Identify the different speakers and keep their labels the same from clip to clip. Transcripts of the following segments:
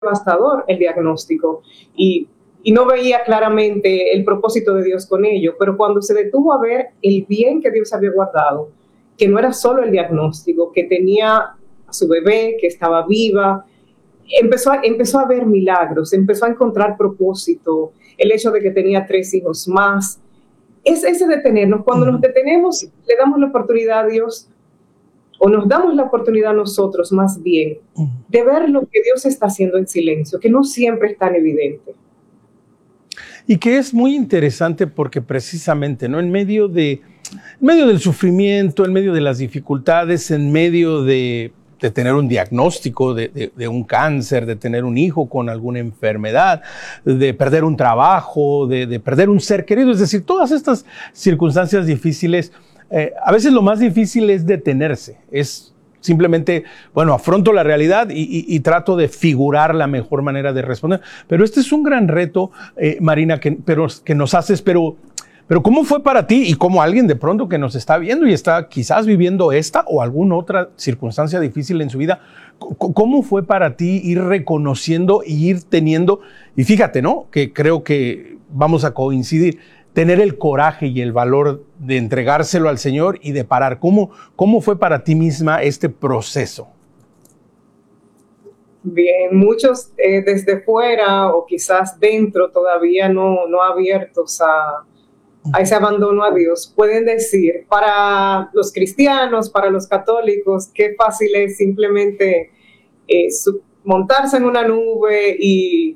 Speaker 1: devastador el diagnóstico y no veía claramente el propósito de Dios con ello, pero cuando se detuvo a ver el bien que Dios había guardado, que no era solo el diagnóstico, que tenía a su bebé, que estaba viva, empezó a ver milagros, empezó a encontrar propósito, el hecho de que tenía 3 hijos más. Es ese detenernos. Cuando nos detenemos, le damos la oportunidad a Dios, o nos damos la oportunidad a nosotros más bien, de ver lo que Dios está haciendo en silencio, que no siempre es tan evidente.
Speaker 2: Y que es muy interesante porque precisamente, ¿no?, en medio del sufrimiento, en medio de las dificultades, en medio de tener un diagnóstico de un cáncer, de tener un hijo con alguna enfermedad, de perder un trabajo, de perder un ser querido, es decir, todas estas circunstancias difíciles, a veces lo más difícil es detenerse, es simplemente, bueno, afronto la realidad y trato de figurar la mejor manera de responder. Pero este es un gran reto, Marina, que nos haces, pero ¿cómo fue para ti y como alguien de pronto que nos está viendo y está quizás viviendo esta o alguna otra circunstancia difícil en su vida? ¿Cómo fue para ti ir reconociendo y ir teniendo, y fíjate, ¿no?, que creo que vamos a coincidir, tener el coraje y el valor de entregárselo al Señor y de parar? ¿Cómo fue para ti misma este proceso?
Speaker 1: Bien, muchos desde fuera o quizás dentro todavía no abiertos a ese abandono a Dios, pueden decir, para los cristianos, para los católicos, qué fácil es simplemente montarse en una nube y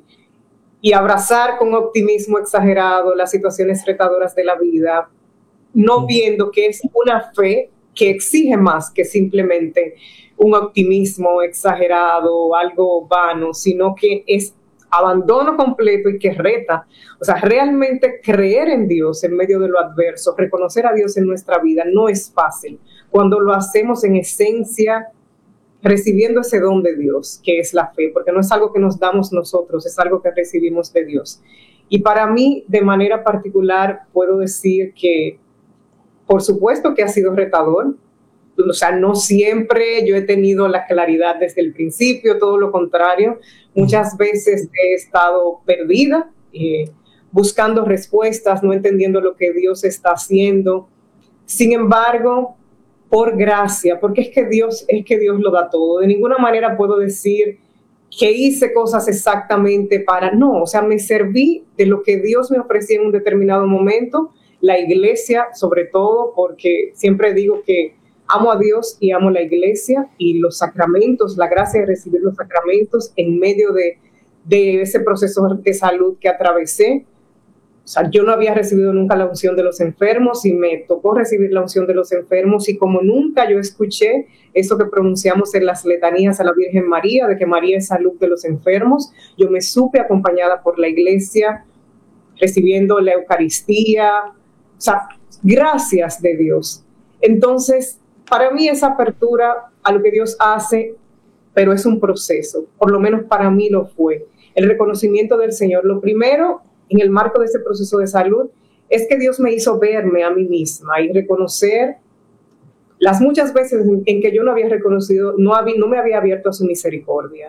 Speaker 1: abrazar con optimismo exagerado las situaciones retadoras de la vida, no viendo que es una fe que exige más que simplemente un optimismo exagerado, algo vano, sino que es abandono completo y que reta. O sea, realmente creer en Dios en medio de lo adverso, reconocer a Dios en nuestra vida no es fácil. Cuando lo hacemos en esencia, recibiendo ese don de Dios, que es la fe, porque no es algo que nos damos nosotros, es algo que recibimos de Dios. Y para mí, de manera particular, puedo decir que, por supuesto que ha sido retador. O sea, no siempre yo he tenido la claridad desde el principio, todo lo contrario. Muchas veces he estado perdida, buscando respuestas, no entendiendo lo que Dios está haciendo. Sin embargo, por gracia, porque es que Dios lo da todo. De ninguna manera puedo decir que hice cosas exactamente no, o sea, me serví de lo que Dios me ofrecía en un determinado momento, la iglesia sobre todo, porque siempre digo que amo a Dios y amo la iglesia y los sacramentos, la gracia de recibir los sacramentos en medio de ese proceso de salud que atravesé. O sea, yo no había recibido nunca la unción de los enfermos y me tocó recibir la unción de los enfermos, y como nunca yo escuché eso que pronunciamos en las letanías a la Virgen María, de que María es salud de los enfermos, yo me supe acompañada por la iglesia, recibiendo la Eucaristía. O sea, gracias de Dios. Entonces, para mí esa apertura a lo que Dios hace, pero es un proceso, por lo menos para mí lo fue. El reconocimiento del Señor, lo primero, en el marco de ese proceso de salud, es que Dios me hizo verme a mí misma y reconocer las muchas veces en que yo no había reconocido, no me había abierto a su misericordia.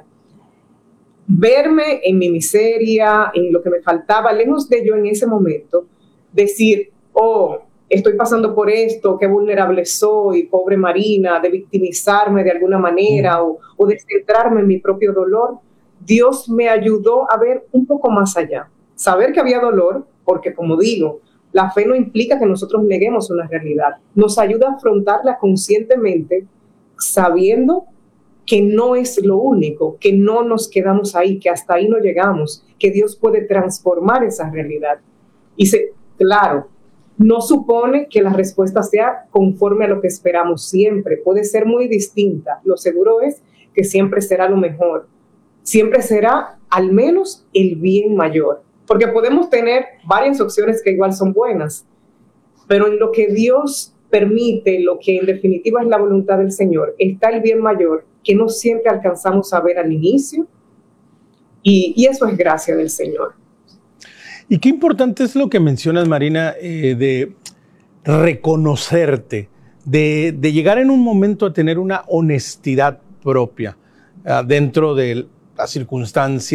Speaker 1: Verme en mi miseria, en lo que me faltaba, lejos de yo en ese momento, decir, oh, estoy pasando por esto, qué vulnerable soy, pobre Marina, de victimizarme de alguna manera o de centrarme en mi propio dolor. Dios me ayudó a ver un poco más allá, saber que había dolor, porque como digo, la fe no implica que nosotros neguemos una realidad, nos ayuda a afrontarla conscientemente, sabiendo que no es lo único, que no nos quedamos ahí, que hasta ahí no llegamos, que Dios puede transformar esa realidad. Y claro, no supone que la respuesta sea conforme a lo que esperamos siempre, puede ser muy distinta. Lo seguro es que siempre será lo mejor, siempre será al menos el bien mayor, porque podemos tener varias opciones que igual son buenas, pero en lo que Dios permite, lo que en definitiva es la voluntad del Señor, está el bien mayor que no siempre alcanzamos a ver al inicio, y eso es gracia del Señor.
Speaker 2: Y qué importante es lo que mencionas, Marina, de reconocerte, de llegar en un momento a tener una honestidad propia dentro de la circunstancia